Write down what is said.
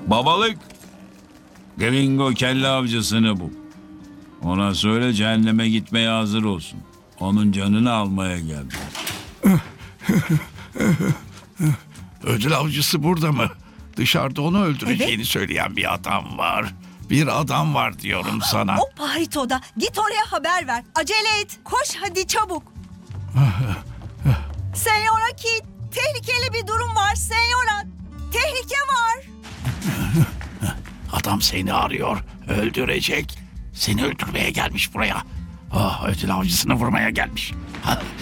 Babalık. Gringo kelle avcısını bul. Ona söyle cehenneme gitmeye hazır olsun. Onun canını almaya geldim. Ödül avcısı burada mı? Dışarıda onu öldüreceğini söyleyen bir adam var. Bir adam var diyorum sana. O Pahito'da. Git oraya haber ver. Acele et. Koş hadi çabuk. Senyora Kid. Tehlikeli bir durum var Senyora. Tehlike var. Adam seni arıyor. Öldürecek. Seni öldürmeye gelmiş buraya. Ödül avcısını vurmaya gelmiş.